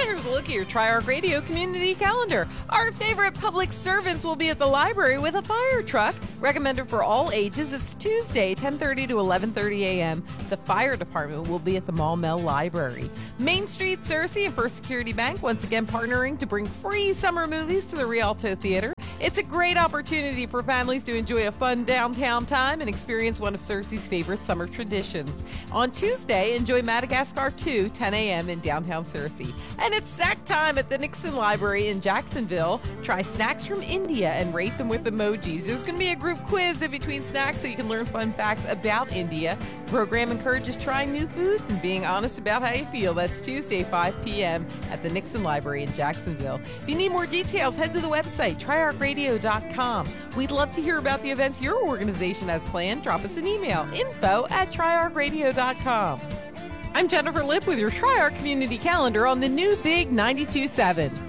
Here's a look at your Tri-Arc Radio community calendar. Our favorite public servants will be at the library with a fire truck. Recommended for all ages, it's Tuesday, 10:30 to 11:30 a.m. The fire department will be at the Maumelle Library. Main Street, Searcy, and First Security Bank once again partnering to bring free summer movies to the Rialto Theater. It's a great opportunity for families to enjoy a fun downtown time and experience one of Searcy's favorite summer traditions. On Tuesday, enjoy Madagascar 2, 10 a.m. in downtown Searcy. And it's snack time at the Nixon Library in Jacksonville. Try snacks from India and rate them with emojis. There's going to be a group quiz in between snacks so you can learn fun facts about India. The program encourages trying new foods and being honest about how you feel. That's Tuesday, 5 p.m. at the Nixon Library in Jacksonville. If you need more details, head to the website, triarcradio.com. We'd love to hear about the events your organization has planned. Drop us an email, info@triarcradio.com. I'm Jennifer Lipp with your Tri-Arc Community Calendar on the new Big 92.7.